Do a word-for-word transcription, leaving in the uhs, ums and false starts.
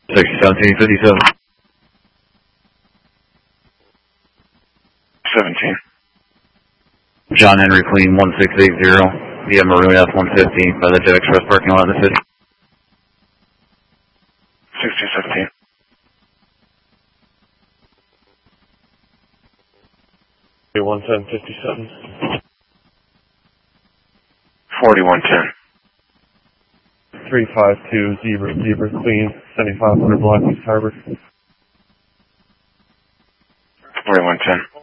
six seventeen fifty-seven. seventeen. John Henry Clean one six eight zero via Maroon F one fifty by the Jet Express parking lot in the city. sixty seventeen. forty-one ten fifty-seven. forty-one ten. three five two Zebra, Zebra Clean, seventy-five hundred block East Harbor. forty-one ten.